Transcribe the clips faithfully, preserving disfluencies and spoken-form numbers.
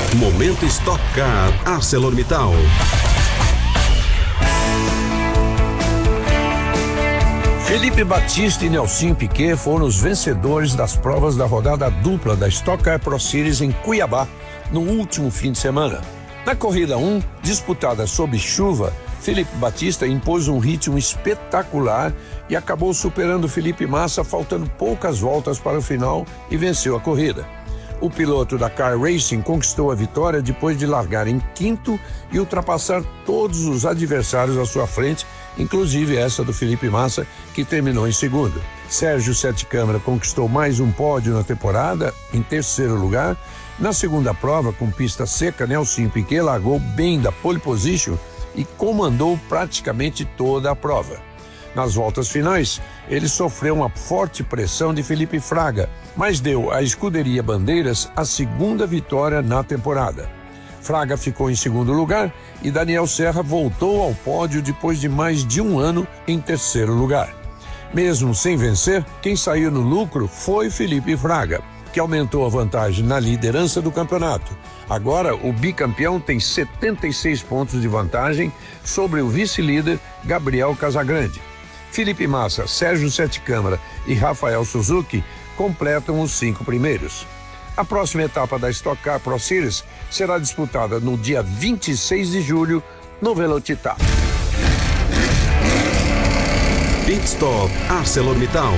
Momento Stock Car ArcelorMittal. Felipe Batista e Nelson Piquet foram os vencedores das provas da rodada dupla da Stock Car Pro Series em Cuiabá, no último fim de semana. Na corrida um, disputada sob chuva, Felipe Batista impôs um ritmo espetacular e acabou superando Felipe Massa faltando poucas voltas para o final e venceu a corrida. O piloto da Car Racing conquistou a vitória depois de largar em quinto e ultrapassar todos os adversários à sua frente, inclusive essa do Felipe Massa, que terminou em segundo. Sérgio Sete Câmara conquistou mais um pódio na temporada, em terceiro lugar. Na segunda prova, com pista seca, Nelson Piquet largou bem da pole position e comandou praticamente toda a prova. Nas voltas finais, ele sofreu uma forte pressão de Felipe Fraga, mas deu à Escuderia Bandeiras a segunda vitória na temporada. Fraga ficou em segundo lugar e Daniel Serra voltou ao pódio depois de mais de um ano em terceiro lugar. Mesmo sem vencer, quem saiu no lucro foi Felipe Fraga, que aumentou a vantagem na liderança do campeonato. Agora, o bicampeão tem setenta e seis pontos de vantagem sobre o vice-líder Gabriel Casagrande. Felipe Massa, Sérgio Sete Câmara e Rafael Suzuki completam os cinco primeiros. A próxima etapa da Stock Car Pro Series será disputada no dia vinte e seis de julho no Velocitar. Pit Stop ArcelorMittal.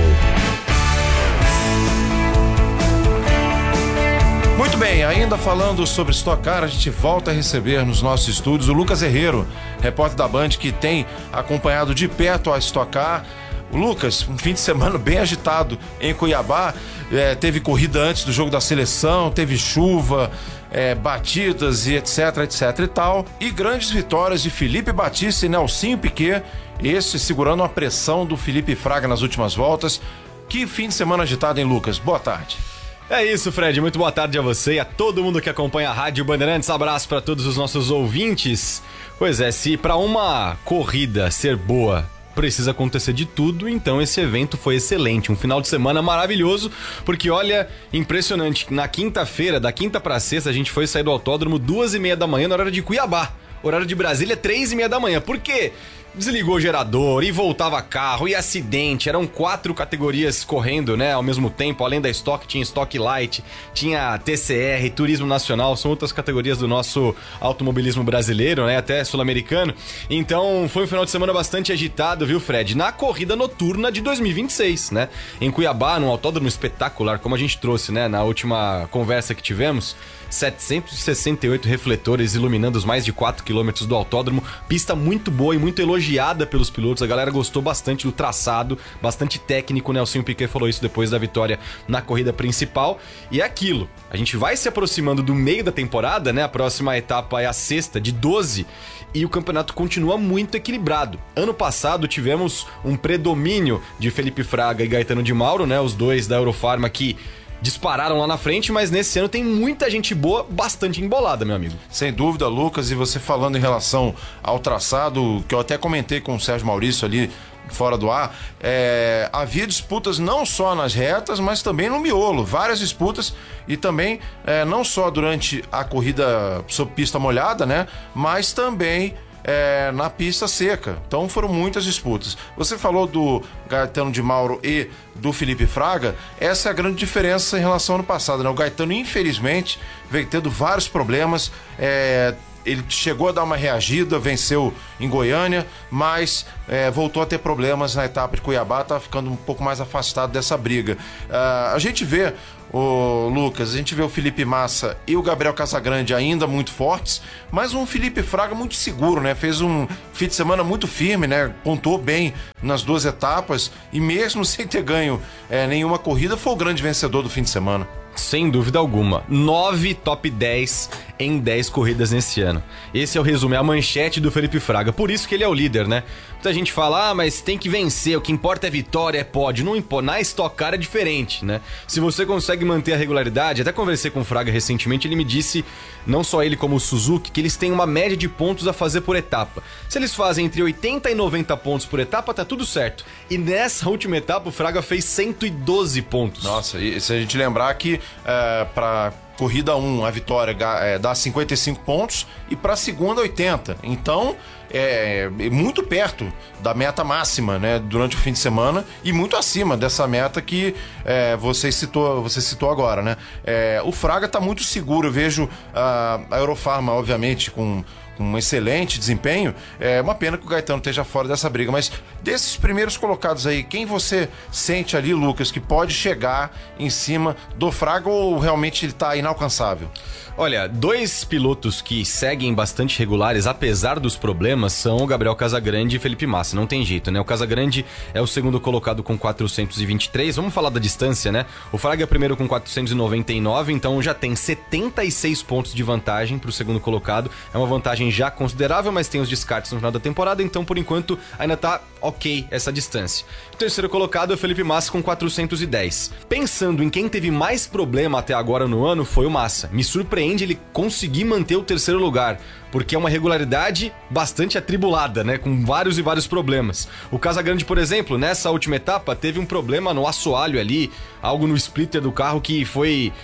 Muito bem, ainda falando sobre Stock Car, a gente volta a receber nos nossos estúdios o Lucas Herrero, repórter da Band, que tem acompanhado de perto a Stock Car. O Lucas, um fim de semana bem agitado em Cuiabá, é, teve corrida antes do jogo da seleção, teve chuva, é, batidas e etc, etc e tal, e grandes vitórias de Felipe Batista e Nelson Piquet, esse segurando a pressão do Felipe Fraga nas últimas voltas. Que fim de semana agitado, hein, Lucas? Boa tarde. É isso, Fred. Muito boa tarde a você e a todo mundo que acompanha a Rádio Bandeirantes. Abraço para todos os nossos ouvintes. Pois é, se para uma corrida ser boa precisa acontecer de tudo, então esse evento foi excelente. Um final de semana maravilhoso, porque olha, impressionante. Na quinta-feira, da quinta para sexta, a gente foi sair do autódromo duas e meia da manhã, no horário de Cuiabá. Horário de Brasília, três e meia da manhã. Por quê? Desligou o gerador e voltava carro e acidente, eram quatro categorias correndo, né, ao mesmo tempo. Além da Stock, tinha Stock Light, tinha T C R, Turismo Nacional, são outras categorias do nosso automobilismo brasileiro, né, até sul-americano. Então foi um final de semana bastante agitado, viu, Fred? Na corrida noturna de dois mil e vinte e seis, né, em Cuiabá, num autódromo espetacular, como a gente trouxe, né, na última conversa que tivemos. setecentos e sessenta e oito refletores iluminando os mais de quatro quilômetros do autódromo. Pista muito boa e muito elogiada pelos pilotos. A galera gostou bastante do traçado, bastante técnico. O Nelson Piquet falou isso depois da vitória na corrida principal. E é aquilo, a gente vai se aproximando do meio da temporada, né? A próxima etapa é a sexta, de doze, e o campeonato continua muito equilibrado. Ano passado tivemos um predomínio de Felipe Fraga e Gaetano de Mauro, né? Os dois da Eurofarma que dispararam lá na frente, mas nesse ano tem muita gente boa, bastante embolada, meu amigo. Sem dúvida, Lucas, e você falando em relação ao traçado, que eu até comentei com o Sérgio Maurício ali fora do ar, é, havia disputas não só nas retas, mas também no miolo, várias disputas, e também é, não só durante a corrida sob pista molhada, né, mas também É, na pista seca. Então foram muitas disputas. Você falou do Gaetano de Mauro e do Felipe Fraga. Essa é a grande diferença em relação ao ano passado, né? O Gaetano, infelizmente, veio tendo vários problemas. É, ele chegou a dar uma reagida, venceu em Goiânia, mas é, voltou a ter problemas na etapa de Cuiabá, tá ficando um pouco mais afastado dessa briga. Uh, a gente vê o Lucas, a gente vê o Felipe Massa e o Gabriel Casagrande ainda muito fortes, mas um Felipe Fraga muito seguro, né? Fez um fim de semana muito firme, né? Pontuou bem nas duas etapas e mesmo sem ter ganho é, nenhuma corrida, foi o grande vencedor do fim de semana. Sem dúvida alguma. Nove top dez em dez corridas nesse ano. Esse é o resumo, é a manchete do Felipe Fraga. Por isso que ele é o líder, né? Muita gente fala, ah, mas tem que vencer, o que importa é vitória, é pódio. Não importa, na Stock Car é diferente, né? Se você consegue manter a regularidade, até conversei com o Fraga recentemente, ele me disse, não só ele como o Suzuki, que eles têm uma média de pontos a fazer por etapa. Se eles fazem entre oitenta e noventa pontos por etapa, tá tudo certo. E nessa última etapa, o Fraga fez cento e doze pontos. Nossa, e se a gente lembrar que é, para corrida um, a vitória é, dá cinquenta e cinco pontos e para a segunda oitenta. Então é, é muito perto da meta máxima, né, durante o fim de semana e muito acima dessa meta que é, você citou, você citou agora, né? É, o Fraga está muito seguro. Eu vejo a, a Eurofarma, obviamente, com um excelente desempenho. É uma pena que o Gaetano esteja fora dessa briga, mas desses primeiros colocados aí, quem você sente ali, Lucas, que pode chegar em cima do Fraga ou realmente ele está inalcançável? Olha, dois pilotos que seguem bastante regulares, apesar dos problemas, são o Gabriel Casagrande e Felipe Massa. Não tem jeito, né? O Casagrande é o segundo colocado com quatrocentos e vinte e três. Vamos falar da distância, né? O Fraga é primeiro com quatrocentos e noventa e nove, então já tem setenta e seis pontos de vantagem para o segundo colocado. É uma vantagem já considerável, mas tem os descartes no final da temporada, então por enquanto ainda tá ok essa distância. O terceiro colocado é o Felipe Massa com quatrocentos e dez. Pensando em quem teve mais problema até agora no ano, foi o Massa. Me surpreende ele conseguir manter o terceiro lugar, porque é uma regularidade bastante atribulada, né? Com vários e vários problemas. O Casagrande, por exemplo, nessa última etapa, teve um problema no assoalho ali, algo no splitter do carro que foi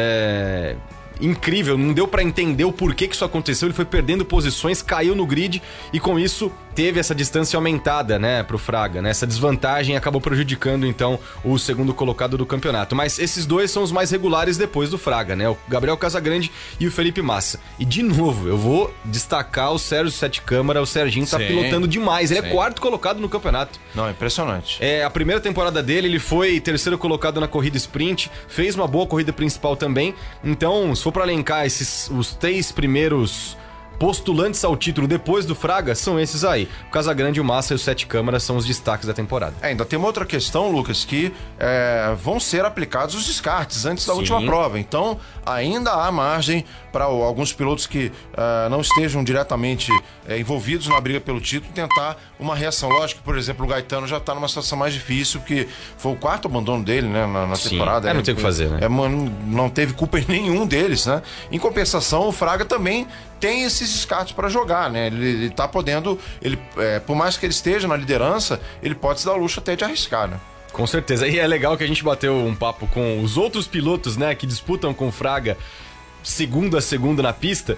é... incrível, não deu pra entender o porquê que isso aconteceu. Ele foi perdendo posições, caiu no grid e com isso teve essa distância aumentada, né, pro Fraga, né? Essa desvantagem acabou prejudicando então o segundo colocado do campeonato. Mas esses dois são os mais regulares depois do Fraga, né? O Gabriel Casagrande e o Felipe Massa. E de novo, eu vou destacar o Sérgio Sete Câmara. O Serginho tá Sim. pilotando demais. Ele Sim. é quarto colocado no campeonato. Não, é impressionante. É, a primeira temporada dele, ele foi terceiro colocado na corrida sprint, fez uma boa corrida principal também. Então, se for pra elencar esses, os três primeiros postulantes ao título depois do Fraga, são esses aí. O Casagrande, o Massa e o Sete Câmara são os destaques da temporada. É, ainda tem uma outra questão, Lucas, que é, vão ser aplicados os descartes antes da Sim. última prova. Então, ainda há margem para alguns pilotos que uh, não estejam diretamente uh, envolvidos na briga pelo título tentar uma reação. Lógico que, por exemplo, o Gaetano já está numa situação mais difícil, porque foi o quarto abandono dele, né, na, na temporada. É, não tem o que fazer, né? É, não teve culpa em nenhum deles, né? Em compensação, o Fraga também tem esses descartes para jogar, né? Ele, ele tá podendo, ele, é, por mais que ele esteja na liderança, ele pode se dar o luxo até de arriscar, né? Com certeza. E é legal que a gente bateu um papo com os outros pilotos, né, que disputam com o Fraga segunda a segunda na pista.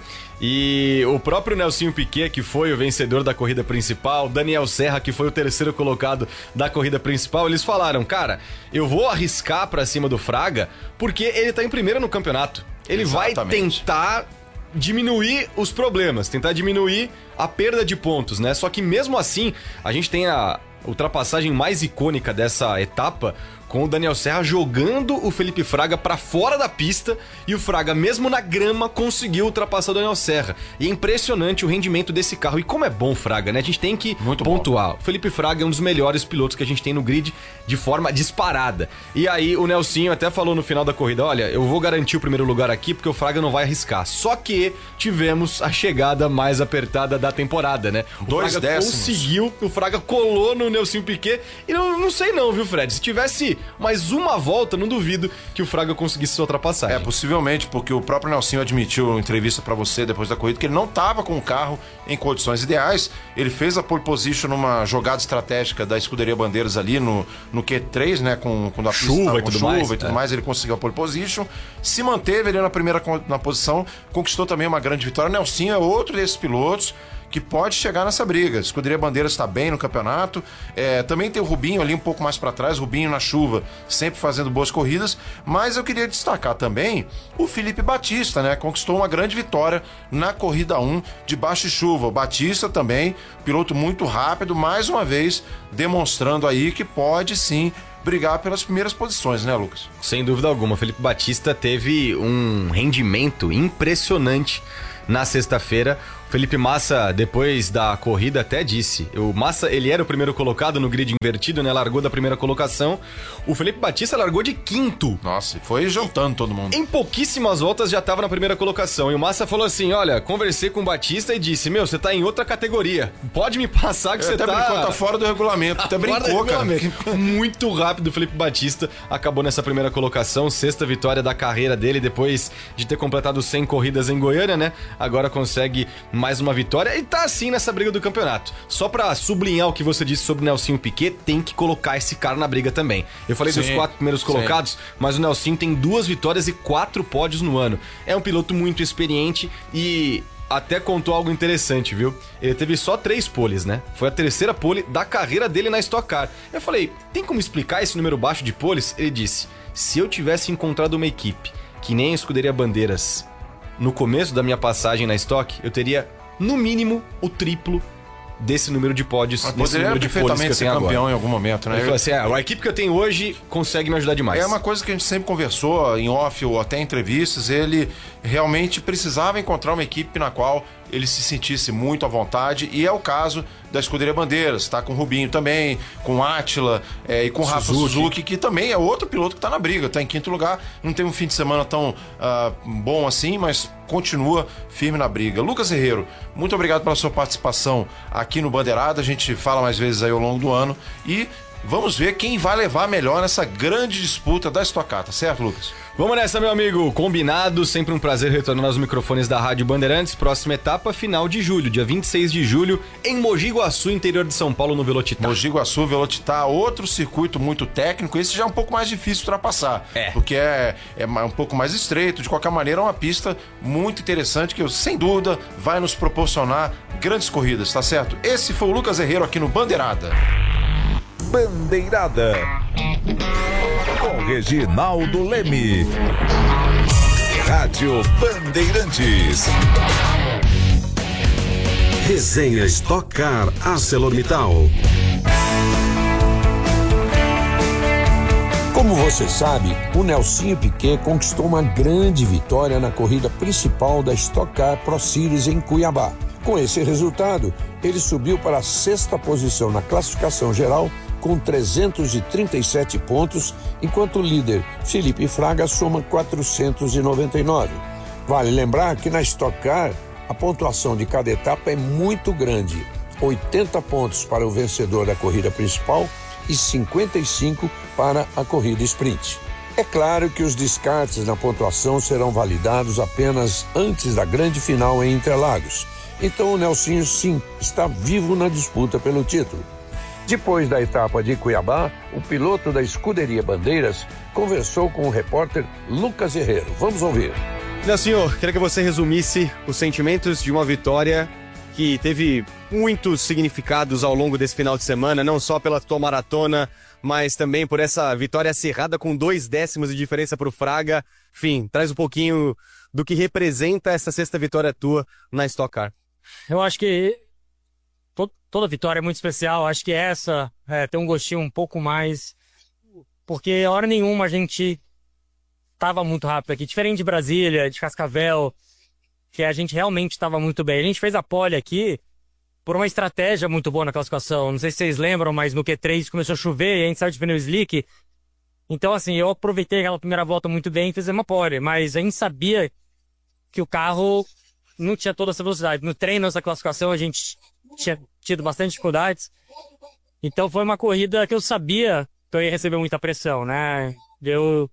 E o próprio Nelsinho Piquet, que foi o vencedor da corrida principal, Daniel Serra, que foi o terceiro colocado da corrida principal, eles falaram, cara, eu vou arriscar pra cima do Fraga porque ele tá em primeiro no campeonato. Ele Exatamente. vai tentar diminuir os problemas, tentar diminuir a perda de pontos, né? Só que mesmo assim, a gente tem a ultrapassagem mais icônica dessa etapa com o Daniel Serra jogando o Felipe Fraga pra fora da pista e o Fraga, mesmo na grama, conseguiu ultrapassar o Daniel Serra. E é impressionante o rendimento desse carro. E como é bom o Fraga, né? A gente tem que Muito pontuar. bom. O Felipe Fraga é um dos melhores pilotos que a gente tem no grid de forma disparada. E aí o Nelsinho até falou no final da corrida, olha, eu vou garantir o primeiro lugar aqui porque o Fraga não vai arriscar. Só que tivemos a chegada mais apertada da temporada, né? O Dois Fraga décimos. conseguiu, o Fraga colou no Nelsinho Piquet e não, não sei não, viu, Fred? Se tivesse mais uma volta, não duvido que o Fraga conseguisse sua ultrapassagem. É, possivelmente, porque o próprio Nelsinho admitiu em entrevista pra você depois da corrida que ele não estava com o carro em condições ideais. Ele fez a pole position numa jogada estratégica da Escuderia Bandeiras ali no, no Q três, né, com, com a pista, Chuva com e tudo chuva mais, e tudo é. mais, ele conseguiu a pole position, se manteve ali na primeira na posição, conquistou também uma grande vitória. O Nelsinho é outro desses pilotos que pode chegar nessa briga. A Escuderia Bandeiras está bem no campeonato. É, também tem o Rubinho ali um pouco mais para trás, Rubinho na chuva, sempre fazendo boas corridas. Mas eu queria destacar também o Felipe Batista, né? Conquistou uma grande vitória na corrida um de baixa chuva. O Batista também, piloto muito rápido, mais uma vez demonstrando aí que pode sim brigar pelas primeiras posições, né, Lucas? Sem dúvida alguma. O Felipe Batista teve um rendimento impressionante na sexta-feira. O Felipe Massa, depois da corrida, até disse. O Massa, ele era o primeiro colocado no grid invertido, né? Largou da primeira colocação. O Felipe Batista largou de quinto. Nossa, foi jantando todo mundo. Em pouquíssimas voltas já estava na primeira colocação. E o Massa falou assim, olha, conversei com o Batista e disse, meu, você tá em outra categoria. Pode me passar que Eu você até tá... brincou, tá fora do regulamento. Até Fora do brincou, cara. regulamento. Muito rápido o Felipe Batista acabou nessa primeira colocação. Sexta vitória da carreira dele depois de ter completado cem corridas em Goiânia, né? Agora consegue mais uma vitória e tá assim nessa briga do campeonato. Só pra sublinhar o que você disse sobre o Nelsinho Piquet, tem que colocar esse cara na briga também. Eu falei sim, dos quatro primeiros colocados, sim. mas o Nelsinho tem duas vitórias e quatro pódios no ano. É um piloto muito experiente e até contou algo interessante, viu? Ele teve só três poles, né? Foi a terceira pole da carreira dele na Stock Car. Eu falei, tem como explicar esse número baixo de poles? Ele disse, se eu tivesse encontrado uma equipe que nem a Escuderia Bandeiras no começo da minha passagem na Stock, eu teria, no mínimo, o triplo desse número de pódios, mas desse número de poles que eu ser tenho campeão agora. Em algum momento, né? Ele falou assim, ah, a equipe que eu tenho hoje consegue me ajudar demais. É uma coisa que a gente sempre conversou em off ou até em entrevistas, ele realmente precisava encontrar uma equipe na qual ele se sentisse muito à vontade, e é o caso da Escuderia Bandeiras, tá com o Rubinho também, com o Átila é, e com o Rafa Suzuki. Suzuki, que também é outro piloto que tá na briga, tá em quinto lugar, não tem um fim de semana tão uh, bom assim, mas continua firme na briga. Lucas Herrero, muito obrigado pela sua participação aqui no Bandeirada, a gente fala mais vezes aí ao longo do ano, e vamos ver quem vai levar melhor nessa grande disputa da Stock Car, tá certo, Lucas? Vamos nessa, meu amigo. Combinado. Sempre um prazer retornar aos microfones da Rádio Bandeirantes. Próxima etapa, final de julho, dia vinte e seis de julho, em Mogi Guaçu, interior de São Paulo, no Velocitar. Mogi Guaçu, Velocitar, outro circuito muito técnico. Esse já é um pouco mais difícil de ultrapassar. É. Porque é, é um pouco mais estreito. De qualquer maneira, é uma pista muito interessante que, sem dúvida, vai nos proporcionar grandes corridas, tá certo? Esse foi o Lucas Herrero aqui no Bandeirada. Bandeirada com Reginaldo Leme. Rádio Bandeirantes. Resenha Stock Car ArcelorMittal. Como você sabe, o Nelsinho Piquet conquistou uma grande vitória na corrida principal da Stock Car Pro Series em Cuiabá. Com esse resultado, ele subiu para a sexta posição na classificação geral com trezentos e trinta e sete pontos, enquanto o líder Felipe Fraga soma quatrocentos e noventa e nove. Vale lembrar que na Stock Car a pontuação de cada etapa é muito grande, oitenta pontos para o vencedor da corrida principal e cinquenta e cinco para a corrida sprint. É claro que os descartes na pontuação serão validados apenas antes da grande final em Interlagos. Então o Nelsinho sim está vivo na disputa pelo título. Depois da etapa de Cuiabá, o piloto da Escuderia Bandeiras conversou com o repórter Lucas Herrero. Vamos ouvir. Nelsinho, queria que você resumisse os sentimentos de uma vitória que teve muitos significados ao longo desse final de semana, não só pela tua maratona, mas também por essa vitória acirrada com dois décimos de diferença para o Fraga. Enfim, traz um pouquinho do que representa essa sexta vitória tua na Stock Car. Eu acho que toda vitória é muito especial, acho que essa é, tem um gostinho um pouco mais, porque hora nenhuma a gente estava muito rápido aqui, diferente de Brasília, de Cascavel, que a gente realmente estava muito bem. A gente fez a pole aqui por uma estratégia muito boa na classificação, não sei se vocês lembram, mas no Q três começou a chover e a gente saiu de pneu slick, então assim, eu aproveitei aquela primeira volta muito bem e fiz uma pole, mas a gente sabia que o carro não tinha toda essa velocidade. No treino, nessa classificação, a gente tinha tido bastante dificuldades. Então foi uma corrida que eu sabia que eu ia receber muita pressão, né? Eu...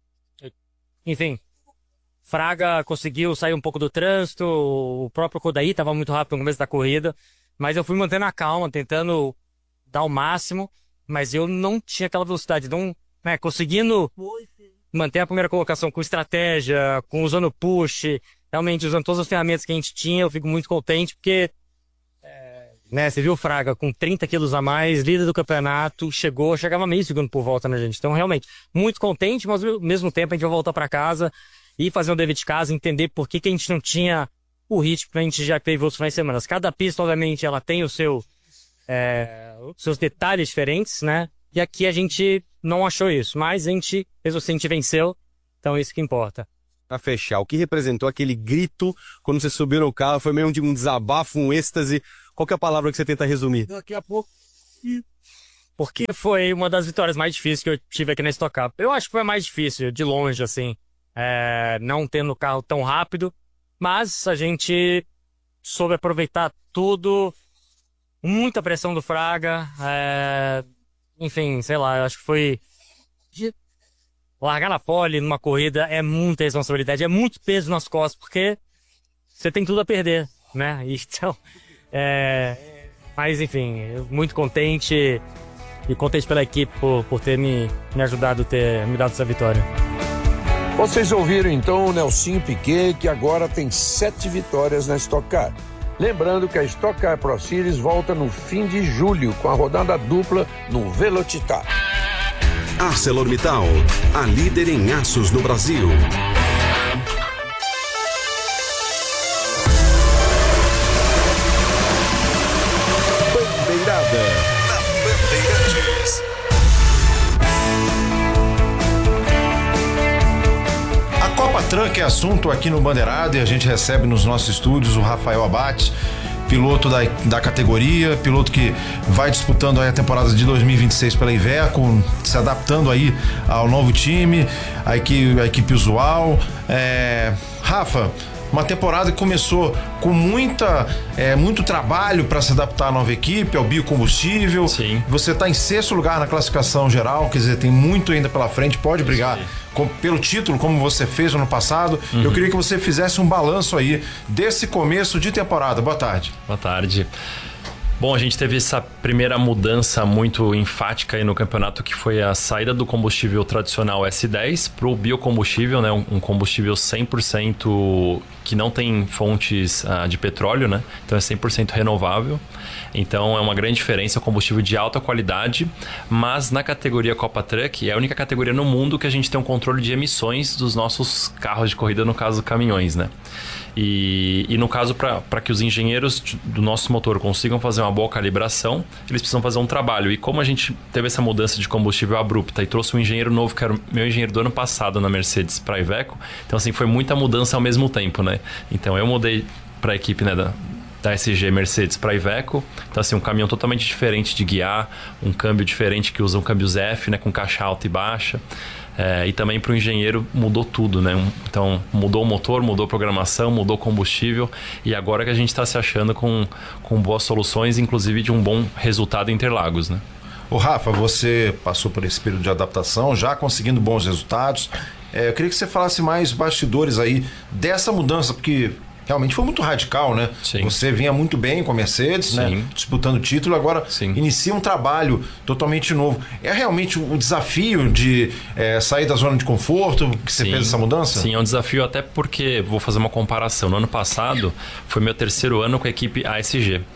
Enfim, Fraga conseguiu sair um pouco do trânsito, o próprio Kodaí estava muito rápido no começo da corrida, mas eu fui mantendo a calma, tentando dar o máximo, mas eu não tinha aquela velocidade, não, né, conseguindo manter a primeira colocação com estratégia, com usando push, realmente usando todas as ferramentas que a gente tinha, eu fico muito contente, porque é, né, você viu o Fraga com trinta quilos a mais, líder do campeonato, chegou, chegava meio segundo por volta, né, gente? Então, realmente, muito contente, mas ao mesmo tempo a gente vai voltar para casa e fazer um dever de casa, entender por que, que a gente não tinha o ritmo que a gente já teve outros finais de semana. Cada pista, obviamente, ela tem o seu, é, os seus detalhes diferentes, né? E aqui a gente não achou isso, mas a gente, mesmo assim, a gente venceu, então é isso que importa. Pra fechar, o que representou aquele grito quando você subiu no carro? Foi meio de um desabafo, um êxtase? Qual que é a palavra que você tenta resumir? Daqui a pouco... Porque foi uma das vitórias mais difíceis que eu tive aqui na Stock Car. Eu acho que foi a mais difícil, de longe, assim. É, não tendo o carro tão rápido, mas a gente soube aproveitar tudo, muita pressão do Fraga, é, enfim, sei lá, eu acho que foi... Largar na pole numa corrida é muita responsabilidade, é muito peso nas costas, porque você tem tudo a perder. né? Então, é... Mas, enfim, muito contente e contente pela equipe por, por ter me, me ajudado, ter me dado essa vitória. Vocês ouviram então o Nelson Piquet, que agora tem sete vitórias na Stock Car. Lembrando que a Stock Car Pro Series volta no fim de julho, com a rodada dupla no Velocitar. ArcelorMittal, a líder em aços no Brasil. Bandeirada na Bandeirantes. A Copa Truck é assunto aqui no Bandeirada e a gente recebe nos nossos estúdios o Rafael Abate, piloto da, da categoria, piloto que vai disputando aí a temporada de dois mil e vinte e seis pela Iveco, se adaptando aí ao novo time, a equipe, a equipe usual. É... Rafa, uma temporada que começou com muita, é, muito trabalho para se adaptar à nova equipe, ao biocombustível. Sim. Você está em sexto lugar na classificação geral, quer dizer, tem muito ainda pela frente, pode brigar com, pelo título, como você fez no ano passado. Uhum. Eu queria que você fizesse um balanço aí desse começo de temporada. Boa tarde. Boa tarde. Bom, a gente teve essa primeira mudança muito enfática aí no campeonato, que foi a saída do combustível tradicional S dez para o biocombustível, né? Um combustível cem por cento que não tem fontes uh, de petróleo, né? Então é cem por cento renovável. Então é uma grande diferença, é um combustível de alta qualidade, mas na categoria Copa Truck é a única categoria no mundo que a gente tem um controle de emissões dos nossos carros de corrida, no caso caminhões, né? E, e no caso, para que os engenheiros do nosso motor consigam fazer uma boa calibração, eles precisam fazer um trabalho. E como a gente teve essa mudança de combustível abrupta e trouxe um engenheiro novo, que era o meu engenheiro do ano passado na Mercedes para a Iveco, então assim, foi muita mudança ao mesmo tempo, né? Então eu mudei para a equipe, né, da, da S G Mercedes para a Iveco, então assim, um caminhão totalmente diferente de guiar, um câmbio diferente que usa um câmbio Z F, né, com caixa alta e baixa. É, e também para o engenheiro mudou tudo, né? Então mudou o motor, mudou a programação, mudou o combustível, e agora que a gente está se achando com, com boas soluções, inclusive de um bom resultado em Interlagos, né? Ô Rafa, você passou por esse período de adaptação, já conseguindo bons resultados. É, eu queria que você falasse mais bastidores aí dessa mudança, porque realmente foi muito radical, né? Sim. Você vinha muito bem com a Mercedes, Sim. né? Disputando o título, agora Sim. inicia um trabalho totalmente novo. É realmente um desafio de é, sair da zona de conforto que você Sim. fez essa mudança? Sim, é um desafio, até porque, vou fazer uma comparação, no ano passado foi meu terceiro ano com a equipe A S G.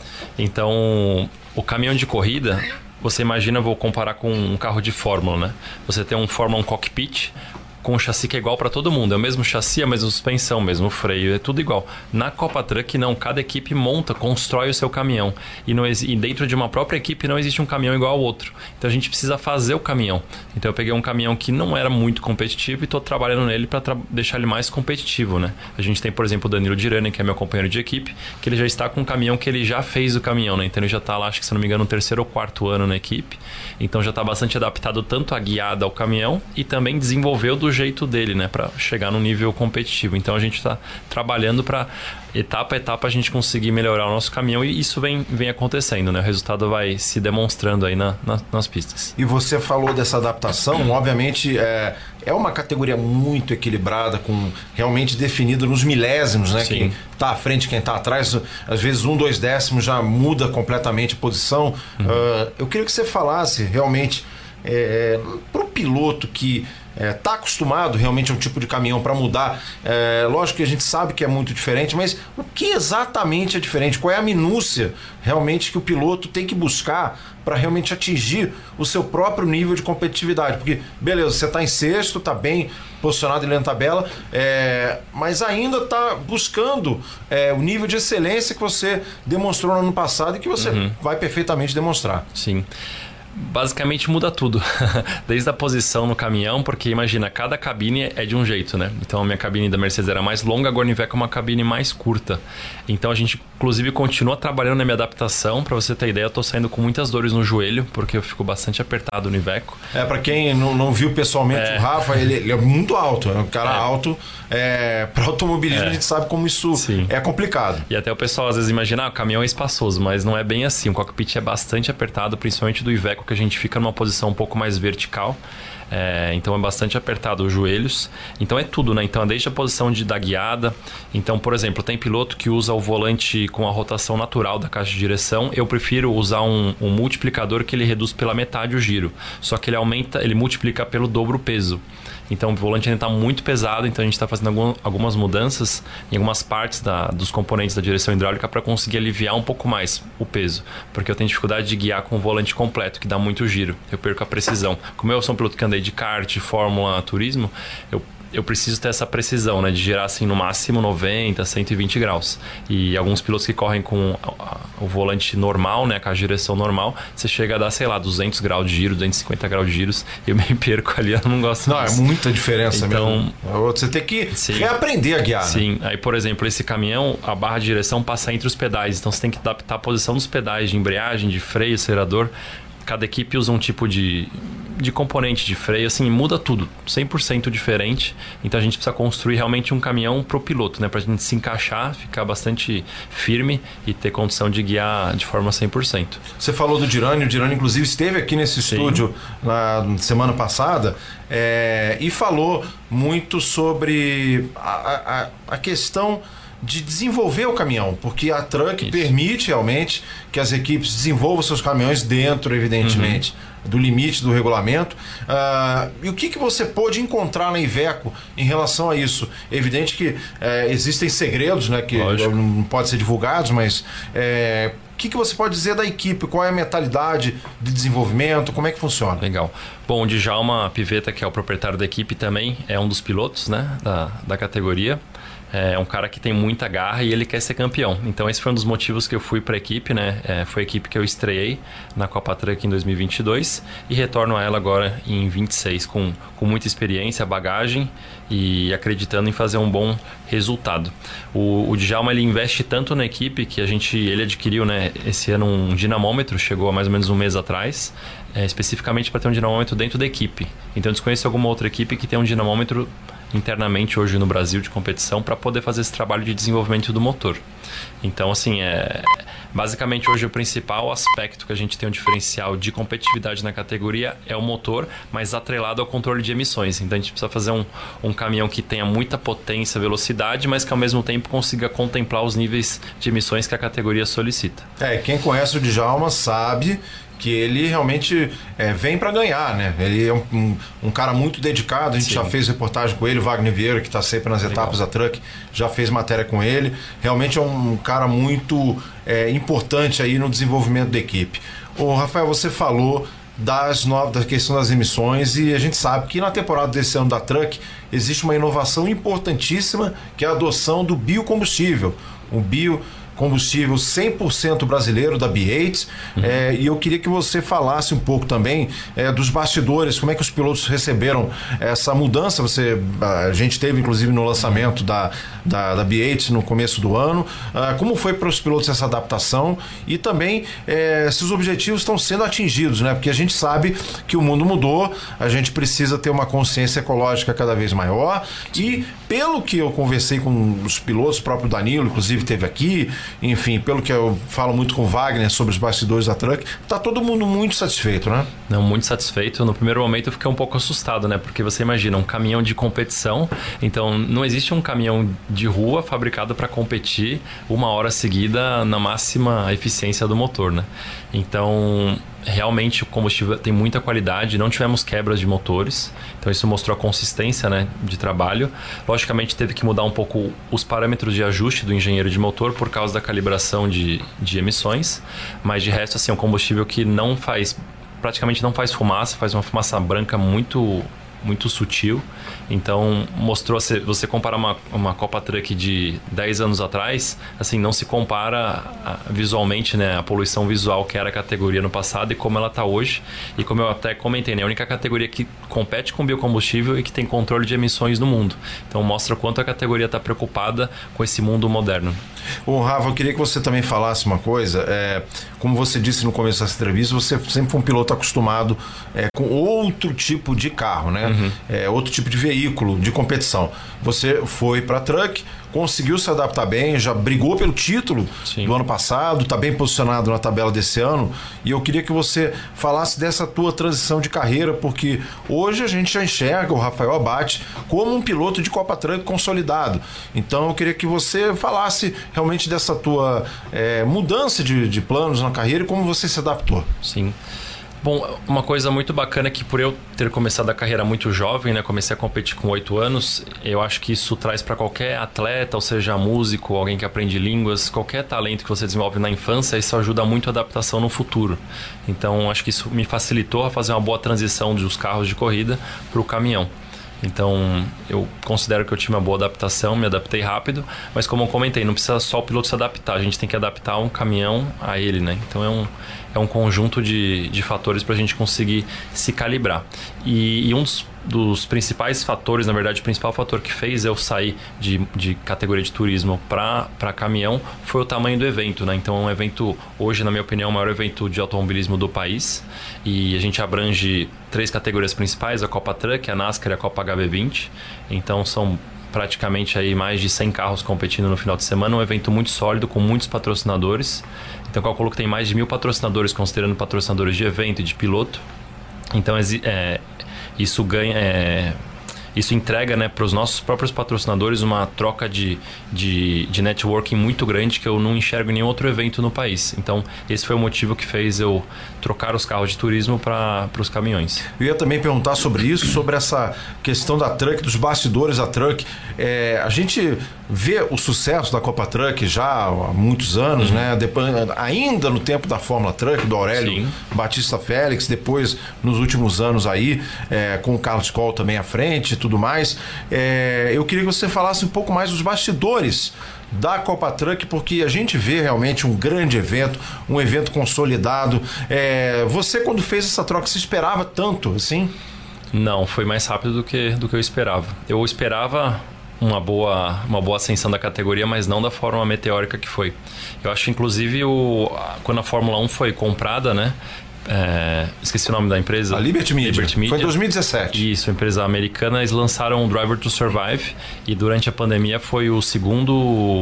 Então, o caminhão de corrida, você imagina, vou comparar com um carro de Fórmula, né? Você tem um Fórmula um cockpit com um chassi que é igual para todo mundo. É o mesmo chassi, a mesma suspensão, mesmo freio, é tudo igual. Na Copa Truck, não. Cada equipe monta, constrói o seu caminhão. E, não, e dentro de uma própria equipe não existe um caminhão igual ao outro. Então a gente precisa fazer o caminhão. Então eu peguei um caminhão que não era muito competitivo e estou trabalhando nele para tra- deixar ele mais competitivo, né? A gente tem, por exemplo, o Danilo Dirani, que é meu companheiro de equipe, que ele já está com um caminhão que ele já fez o caminhão, né? Então ele já está lá, acho que se não me engano, no terceiro ou quarto ano na equipe. Então já está bastante adaptado tanto à guiada ao caminhão e também desenvolveu do jeito dele, né, para chegar no nível competitivo. Então a gente está trabalhando para etapa a etapa a gente conseguir melhorar o nosso caminhão, e isso vem, vem acontecendo, né? O resultado vai se demonstrando aí na, na, nas pistas. E você falou dessa adaptação, obviamente é, é uma categoria muito equilibrada, com realmente definida nos milésimos, né? Sim. Quem está à frente, quem está atrás, às vezes um, dois décimos já muda completamente a posição. Uhum. Uh, eu queria que você falasse realmente é, para o piloto que está é, acostumado realmente a um tipo de caminhão para mudar. É, lógico que a gente sabe que é muito diferente, mas o que exatamente é diferente? Qual é a minúcia realmente que o piloto tem que buscar para realmente atingir o seu próprio nível de competitividade? Porque, beleza, você está em sexto, está bem posicionado ali na tabela, é, mas ainda está buscando é, o nível de excelência que você demonstrou no ano passado e que você uhum. vai perfeitamente demonstrar. Sim. Basicamente muda tudo, desde a posição no caminhão, porque imagina, cada cabine é de um jeito, né? Então a minha cabine da Mercedes era mais longa, agora a Iveco é uma cabine mais curta. Então a gente, inclusive, continua trabalhando na minha adaptação. Para você ter ideia, eu tô saindo com muitas dores no joelho, porque eu fico bastante apertado no Iveco. É, para quem não, não viu pessoalmente é. o Rafa, ele, ele é muito alto, é um cara é. alto. É, para automobilismo é. a gente sabe como isso Sim. é complicado. E até o pessoal às vezes imagina, ah, o caminhão é espaçoso, mas não é bem assim. O cockpit é bastante apertado, principalmente do Iveco, que a gente fica numa posição um pouco mais vertical. É, então é bastante apertado os joelhos. Então é tudo, né? Então desde a posição de, da guiada. Então, por exemplo, tem piloto que usa o volante com a rotação natural da caixa de direção. Eu prefiro usar um, um multiplicador que ele reduz pela metade o giro. Só que ele aumenta, ele multiplica pelo dobro o peso. Então o volante ainda está muito pesado, então a gente está fazendo algum, algumas mudanças em algumas partes da, dos componentes da direção hidráulica para conseguir aliviar um pouco mais o peso. Porque eu tenho dificuldade de guiar com o volante completo, que dá muito giro. Eu perco a precisão. Como eu sou um piloto que andei de kart, fórmula, turismo, eu eu preciso ter essa precisão, né? De girar assim no máximo noventa, cento e vinte graus. E alguns pilotos que correm com o volante normal, né? Com a direção normal, você chega a dar, sei lá, duzentos graus de giro, duzentos e cinquenta graus de giros. E eu me perco ali, eu não gosto Não, disso. é muita diferença então, mesmo. Você tem que sim, reaprender a guiar. Sim, né? aí por exemplo, esse caminhão, a barra de direção passa entre os pedais. Então você tem que adaptar a posição dos pedais de embreagem, de freio, acelerador. Cada equipe usa um tipo de, de componente de freio, assim, muda tudo, cem por cento diferente. Então a gente precisa construir realmente um caminhão pro piloto, né? Pra gente se encaixar, ficar bastante firme e ter condição de guiar de forma cem por cento. Você falou do Dirani, o Dirani inclusive esteve aqui nesse Sim. estúdio na semana passada é, e falou muito sobre a, a, a questão de desenvolver o caminhão, porque a Truck Isso. permite realmente que as equipes desenvolvam seus caminhões dentro, evidentemente, uhum. do limite do regulamento. Uh, e o que, que você pôde encontrar na Iveco em relação a isso? É evidente que é, existem segredos, né, que Lógico. não podem ser divulgados, mas é, o que, que você pode dizer da equipe? Qual é a mentalidade de desenvolvimento? Como é que funciona? Legal. Bom, o Djalma Pivetta, que é o proprietário da equipe, também é um dos pilotos, né, da, da categoria. É um cara que tem muita garra e ele quer ser campeão. Então esse foi um dos motivos que eu fui para a equipe, né? É, foi a equipe que eu estreiei na Copa Truck em dois mil e vinte e dois e retorno a ela agora em vinte e seis com, com muita experiência, bagagem e acreditando em fazer um bom resultado. O, o Djalma, ele investe tanto na equipe que a gente, ele adquiriu, né, esse ano um dinamômetro, chegou há mais ou menos um mês atrás, é, especificamente para ter um dinamômetro dentro da equipe. Então eu desconheço alguma outra equipe que tem um dinamômetro internamente hoje no Brasil de competição para poder fazer esse trabalho de desenvolvimento do motor. Então, assim, é basicamente hoje o principal aspecto que a gente tem um diferencial de competitividade na categoria é o motor, mas atrelado ao controle de emissões. Então a gente precisa fazer um, um caminhão que tenha muita potência, velocidade, mas que ao mesmo tempo consiga contemplar os níveis de emissões que a categoria solicita. É, quem conhece o Djalma sabe que ele realmente é, vem para ganhar, né? Ele é um, um, um cara muito dedicado, a gente Sim. já fez reportagem com ele, o Wagner Vieira, que está sempre nas Legal. etapas da Truck, já fez matéria com ele. Realmente é um cara muito é, importante aí no desenvolvimento da equipe. Ô, Rafael, você falou das novas, da questão das emissões e a gente sabe que na temporada desse ano da Truck existe uma inovação importantíssima, que é a adoção do biocombustível. O bio combustível cem por cento brasileiro da B oito, uhum. é, e eu queria que você falasse um pouco também é, dos bastidores, como é que os pilotos receberam essa mudança. Você, a gente teve inclusive no lançamento da, da, da B oito no começo do ano, uh, como foi para os pilotos essa adaptação e também é, se os objetivos estão sendo atingidos, né? Porque a gente sabe que o mundo mudou, a gente precisa ter uma consciência ecológica cada vez maior e pelo que eu conversei com os pilotos, o próprio Danilo inclusive esteve aqui, enfim, pelo que eu falo muito com o Wagner sobre os bastidores da Truck, tá todo mundo muito satisfeito, né? Não, muito satisfeito. No primeiro momento eu fiquei um pouco assustado, né? Porque você imagina, um caminhão de competição, então não existe um caminhão de rua fabricado para competir uma hora seguida na máxima eficiência do motor, né? Então, realmente o combustível tem muita qualidade, não tivemos quebras de motores, então isso mostrou a consistência, né, de trabalho. Logicamente teve que mudar um pouco os parâmetros de ajuste do engenheiro de motor por causa da calibração de, de emissões, mas de resto assim, é um combustível que não faz, praticamente não faz fumaça, faz uma fumaça branca muito, muito sutil. Então mostrou, se você comparar uma, uma Copa Truck de dez anos atrás, assim, não se compara a, visualmente, né, a poluição visual que era a categoria no passado e como ela está hoje. E como eu até comentei, né, a única categoria que compete com biocombustível e que tem controle de emissões no mundo. Então mostra o quanto a categoria está preocupada com esse mundo moderno. Ô, Rafa, eu queria que você também falasse uma coisa. É, como você disse no começo dessa entrevista, você sempre foi um piloto acostumado é, com outro tipo de carro, né? Uhum. É, outro tipo de veículo de competição. Você foi para a Truck conseguiu se adaptar bem, já brigou pelo título Sim. do ano passado, está bem posicionado na tabela desse ano, e eu queria que você falasse dessa tua transição de carreira, porque hoje a gente já enxerga o Rafael Abate como um piloto de Copa Truck consolidado. Então eu queria que você falasse realmente dessa tua é, mudança de, de planos na carreira e como você se adaptou. Sim. Bom, uma coisa muito bacana é que por eu ter começado a carreira muito jovem, né, comecei a competir com oito anos, eu acho que isso traz para qualquer atleta, ou seja, músico, alguém que aprende línguas, qualquer talento que você desenvolve na infância, isso ajuda muito a adaptação no futuro. Então, acho que isso me facilitou a fazer uma boa transição dos carros de corrida para o caminhão. Então, eu considero que eu tive uma boa adaptação, me adaptei rápido, mas como eu comentei, não precisa só o piloto se adaptar, a gente tem que adaptar um caminhão a ele, né? Então, é um, é um conjunto de, de fatores para a gente conseguir se calibrar. E, e um dos, dos principais fatores, na verdade, o principal fator que fez eu sair de, de categoria de turismo para caminhão foi o tamanho do evento, né? Então, é um evento, hoje, na minha opinião, o maior evento de automobilismo do país, e a gente abrange três categorias principais, a Copa Truck, a NASCAR e a Copa H B vinte. Então são praticamente aí mais de cem carros competindo no final de semana, um evento muito sólido, com muitos patrocinadores. Então eu calculo que tem mais de mil patrocinadores, considerando patrocinadores de evento e de piloto. Então é, isso ganha... É, Isso entrega, né, para os nossos próprios patrocinadores uma troca de, de, de networking muito grande que eu não enxergo em nenhum outro evento no país. Então, esse foi o motivo que fez eu trocar os carros de turismo para os caminhões. Eu ia também perguntar sobre isso, sobre essa questão da Truck, dos bastidores da Truck. É, a gente vê o sucesso da Copa Truck já há muitos anos, uhum. né? Depois, ainda no tempo da Fórmula Truck, do Aurélio Sim. Batista Félix, depois nos últimos anos aí, é, com o Carlos Coll também à frente, tudo mais. É, eu queria que você falasse um pouco mais dos bastidores da Copa Truck, porque a gente vê realmente um grande evento, um evento consolidado. É, você, quando fez essa troca, se esperava tanto assim? Não, foi mais rápido do que, do que eu esperava. Eu esperava uma boa, uma boa ascensão da categoria, mas não da forma meteórica que foi. Eu acho, inclusive, o, quando a Fórmula um foi comprada, né? É, esqueci o nome da empresa. A Liberty Media. Liberty Media. Foi em dois mil e dezessete. Isso, a empresa americana. Eles lançaram o Driver to Survive e durante a pandemia foi o segundo...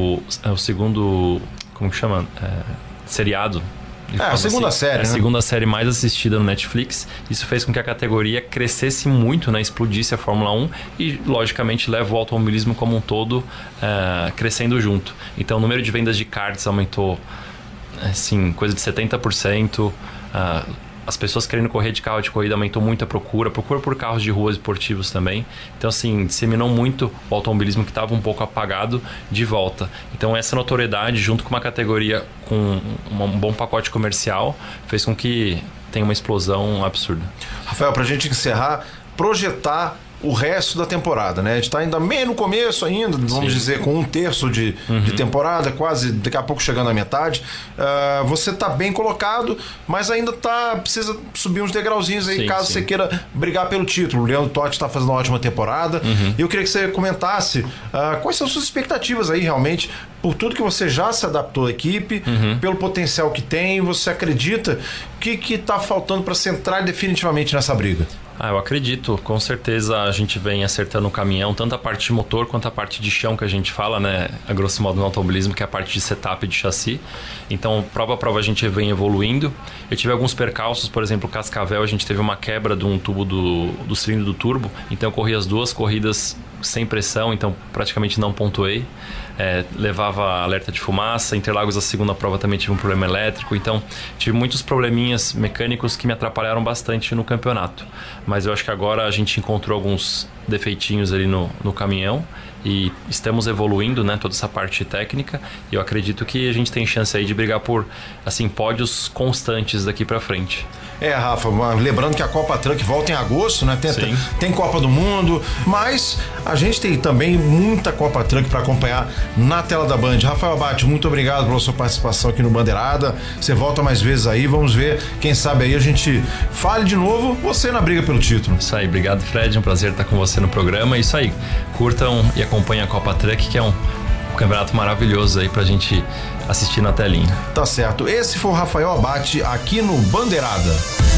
O segundo... Como que chama? É, seriado. É, a segunda assim, série, é, né? A segunda série mais assistida no Netflix. Isso fez com que a categoria crescesse muito, né? Explodisse a Fórmula um e, logicamente, leva o automobilismo como um todo é, crescendo junto. Então, o número de vendas de karts aumentou, assim, coisa de setenta por cento. Uh, as pessoas querendo correr de carro de corrida aumentou muito a procura, procura por carros de ruas esportivos também. Então, assim, disseminou muito o automobilismo que estava um pouco apagado de volta. Então, essa notoriedade, junto com uma categoria com um bom pacote comercial, fez com que tenha uma explosão absurda. Rafael, para a gente encerrar, projetar o resto da temporada, né? A gente está ainda meio no começo ainda, vamos Sim. dizer, com um terço de, uhum. de temporada, quase daqui a pouco chegando à metade. Uh, você está bem colocado, mas ainda tá, precisa subir uns degrauzinhos aí, sim, caso sim. você queira brigar pelo título. O Leandro Totti está fazendo uma ótima temporada. Uhum. E eu queria que você comentasse uh, quais são as suas expectativas aí, realmente, por tudo que você já se adaptou à equipe, uhum. pelo potencial que tem. Você acredita que que está faltando para você entrar definitivamente nessa briga? Ah, eu acredito, com certeza a gente vem acertando o caminhão, tanto a parte de motor quanto a parte de chão que a gente fala, né, a grosso modo no automobilismo, que é a parte de setup e de chassi. Então, prova a prova a gente vem evoluindo. Eu tive alguns percalços, por exemplo, Cascavel, a gente teve uma quebra de um tubo do, do cilindro do turbo, então eu corri as duas corridas sem pressão, então praticamente não pontuei. É, levava alerta de fumaça. Interlagos, a segunda prova, também tive um problema elétrico. Então tive muitos probleminhas mecânicos que me atrapalharam bastante no campeonato, mas eu acho que agora a gente encontrou alguns defeitinhos ali no, no caminhão e estamos evoluindo, né, toda essa parte técnica, e eu acredito que a gente tem chance aí de brigar por, assim, pódios constantes daqui pra frente. É, Rafa, lembrando que a Copa Truck volta em agosto, né? Tem, tem, tem Copa do Mundo, mas a gente tem também muita Copa Truck para acompanhar na tela da Band. Rafael Abate, muito obrigado pela sua participação aqui no Bandeirada. Você volta mais vezes aí, vamos ver, quem sabe aí a gente fale de novo, você na briga pelo título. Isso aí, obrigado, Fred, é um prazer estar com você no programa. Isso aí, curtam e acompanhem a Copa Truck, que é um campeonato maravilhoso aí pra gente assistir na telinha. Tá certo. Esse foi o Rafael Abate aqui no Bandeirada.